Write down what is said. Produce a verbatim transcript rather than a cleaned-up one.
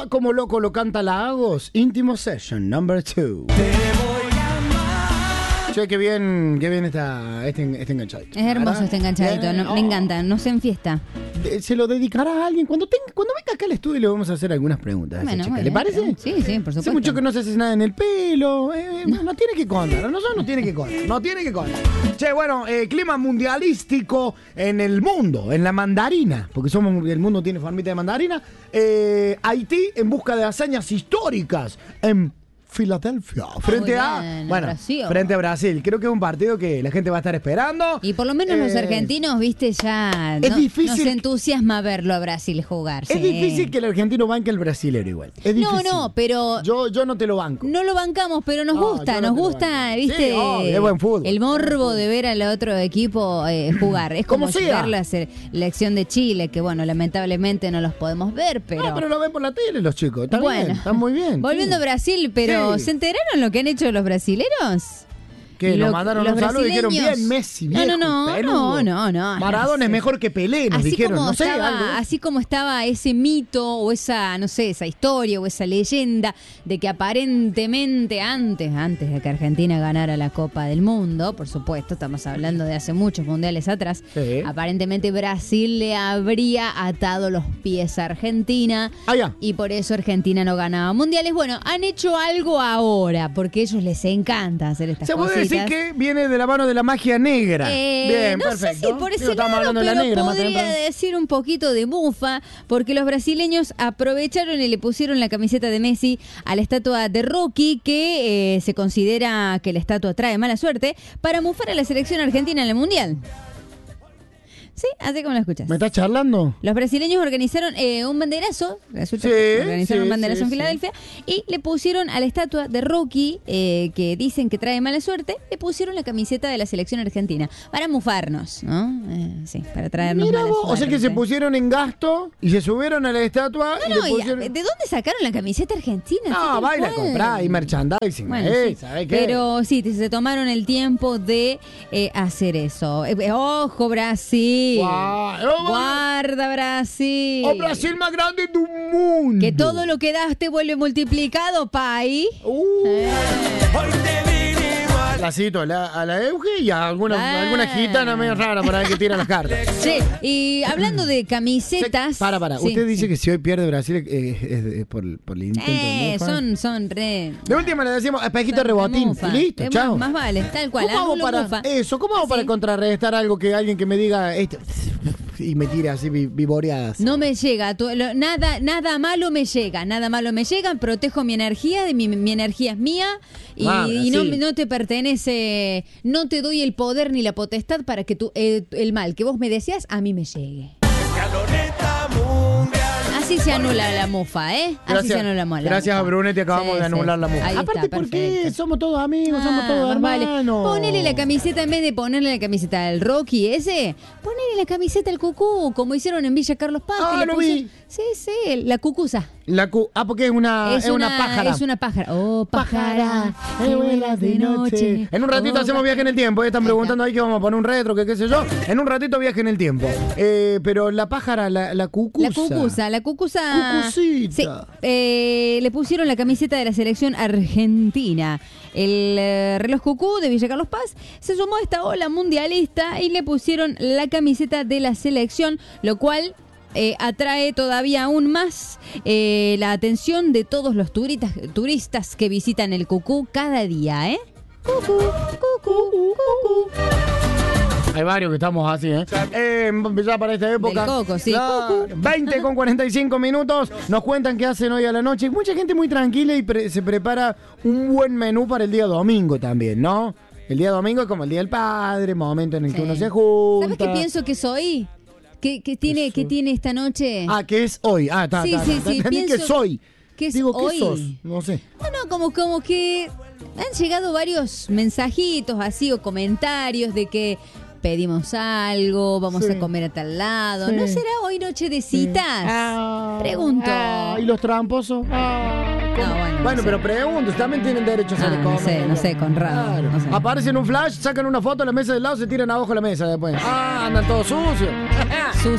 como loco lo canta Lagos. Íntimo Session number two. Che, qué bien, qué bien está este, este enganchadito. Es hermoso ¿verdad? este enganchadito, no, Oh. me encanta, no se enfiesta. Se lo dedicará a alguien. Cuando, tenga, cuando venga acá al estudio le vamos a hacer algunas preguntas. a esa Bueno, chica. muy ¿Le bien, parece? pero- Sí, sí, por Hace supuesto. mucho que no se hace nada en el pelo. Eh, no. no tiene que contar. A nosotros no tiene que contar. No tiene que contar. Che, bueno, eh, clima mundialístico en el mundo, en la mandarina, porque somos el mundo tiene formita de mandarina. Eh, Haití en busca de hazañas históricas en Filadelfia, frente Muy a bien, bueno, Brasil. frente a Brasil. Creo que es un partido que la gente va a estar esperando. Y por lo menos los Eh, argentinos, viste, ya es no, difícil- nos entusiasma verlo a Brasil jugar. Es sí. difícil que el argentino banque el brasilero igual. Es No, difícil. no, pero Yo, yo no te lo banco. no lo bancamos, pero nos No, gusta, yo no nos te lo gusta, banco. viste, Sí, obvio, es buen fútbol. el morbo de ver al otro equipo eh, jugar. Es como, Como sea. ver la selección de Chile, que bueno, lamentablemente no los podemos ver, pero... No, pero lo ven por la tele los chicos. Está bueno, bien, están muy bien. Volviendo sí. a Brasil, pero Sí. ¿se enteraron lo que han hecho los brasileros? Que Lo- nos mandaron los un saludo y dijeron brasileños- bien Messi, No, viejo, no, no, peludo. no, no, no. Maradona es mejor que Pelé, nos Así dijeron. como, No sé, estaba, algo. así como estaba ese mito o esa, no sé, esa historia o esa leyenda de que aparentemente antes, antes de que Argentina ganara la Copa del Mundo, por supuesto, estamos hablando de hace muchos mundiales atrás, Sí. aparentemente Brasil le habría atado los pies a Argentina Ah, ya. y por eso Argentina no ganaba mundiales. Bueno, han hecho algo ahora porque a ellos les encanta hacer estas Se puede cositas. decir que viene de la mano de la magia negra. Eh, bien, no perfecto. sé si por ese Digo, estamos lado, hablando de la pero negra más podría temprano. decir un poquito de mufa, porque los brasileños aprovecharon y le pusieron la camiseta de Messi a la estatua de Rocky, que eh, se considera que la estatua trae mala suerte, para mufar a la selección argentina en el Mundial. Sí, así como lo escuchas. ¿Me estás charlando? Los brasileños organizaron eh, un banderazo, resulta Sí, que organizaron sí, un banderazo sí, en sí. Filadelfia y le pusieron a la estatua de Rocky, eh, que dicen que trae mala suerte, le pusieron la camiseta de la selección argentina para mufarnos, ¿no? Eh, sí, para traernos Mira mala vos, o sea que suerte. se pusieron en gasto y se subieron a la estatua y No, le no, y, pusieron... ¿de dónde sacaron la camiseta argentina? Sí, No, tal baila a cual. comprar y merchandising. Bueno, eh, sí, ¿sabes qué? pero sí, te- se tomaron el tiempo de eh, hacer eso. Eh, eh, ojo, Brasil. Guau, oh, Guarda, Brasil. ¡Oh, Brasil más grande del mundo! Que todo lo que das te vuelve multiplicado, país. Uh. La cito a la, a la Euge y a alguna, Ah. alguna gitana medio rara para ver que tira las cartas. Sí, y hablando de camisetas. Para, para. Sí, Usted dice sí. que si hoy pierde Brasil eh, es, es por, por el intento de Eh, mufa. son, son re. De última le decimos espejito son rebotín. mufa. Y listo, Es chao. Más, más vale, tal cual. ¿Cómo hago ángulo para mufa. eso? ¿Cómo hago Sí. para contrarrestar algo que alguien que me diga esto y me tire así vi- vivoreadas? No me llega, tu- lo- nada, nada malo me llega, nada malo me llega, protejo mi energía, de mi, mi energía es mía y, Ah, y no, sí. no te pertenece, no te doy el poder ni la potestad para que tú, eh, el mal que vos me deseas a mí me llegue. Así se anula la mufa, ¿eh? Así Gracias, se anula la mufa. gracias a Brunetti acabamos Sí, de anular sí. la mufa. Ahí Aparte, está, ¿por qué? perfecto. Somos todos amigos, somos Ah, todos más vale. hermanos. Ponele la camiseta, en vez de ponerle la camiseta al Rocky ese, ponele la camiseta al Cucú, como hicieron en Villa Carlos Paz. Ah, que le lo pusieron- vi. Sí, sí, la cucusa. La cu- ah, porque es una, es una, pájara. Es una pájara. Oh, pájara, que vuelas de noche. En un ratito Oh, hacemos viaje en el tiempo. eh, Están Ahí preguntando ahí que vamos a poner un retro, que qué sé yo. En un ratito viaje en el tiempo. Eh, pero la pájara, la, la cucusa. La cucusa, la cucusa. Cucucita. Sí, eh, le pusieron la camiseta de la selección argentina. El eh, reloj cucú de Villa Carlos Paz se sumó a esta ola mundialista y le pusieron la camiseta de la selección, lo cual eh, atrae todavía aún más eh, la atención de todos los turistas, turistas que visitan el cucú cada día, ¿eh? Cucú, cucú, cucú. Hay varios que estamos así, ¿eh? eh ya para esta época. Del coco, sí. Claro, veinte con cuarenta y cinco minutos. Nos cuentan qué hacen hoy a la noche. Mucha gente muy tranquila y pre- se prepara un buen menú para el día domingo también, ¿no? El día domingo es como el día del padre, momento en el que Sí. uno se junta. ¿Sabes qué pienso que soy? ¿Qué, qué tiene, ¿Qué tiene esta noche? Ah, que es hoy. Ah, está, Sí, está. sí, está. sí, Entendí pienso que soy. que es Digo, ¿qué hoy. sos? No sé. No, no, como, como que han llegado varios mensajitos así o comentarios de que pedimos algo, vamos Sí. a comer a tal lado. Sí. ¿No será hoy noche de citas? Ah, Pregunto. ah, ¿y los tramposos? Ah, ¿cómo? No, bueno, no bueno, sé. pero pregunto, también tienen derecho a Ah, hacer no sé, no sé, Conrado, no sé. Aparecen un flash, sacan una foto a la mesa del lado, se tiran abajo de la mesa después. Ah, andan todos sucios.